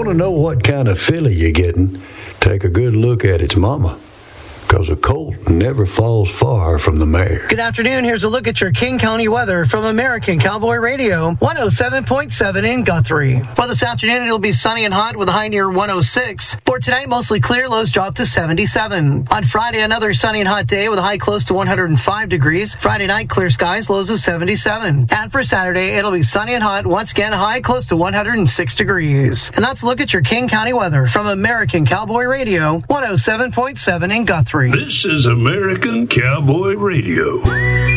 to know what kind of filly you're getting, take a good look at its mama. Because a colt never falls far from the mare. Good afternoon. Here's a look at your King County weather from American Cowboy Radio, 107.7 in Guthrie. For this afternoon, it'll be sunny and hot with a high near 106. For tonight, mostly clear, lows drop to 77. On Friday, another sunny and hot day with a high close to 105 degrees. Friday night, clear skies, lows of 77. And for Saturday, it'll be sunny and hot, once again, high close to 106 degrees. And that's a look at your King County weather from American Cowboy Radio, 107.7 in Guthrie. This is American Cowboy Radio.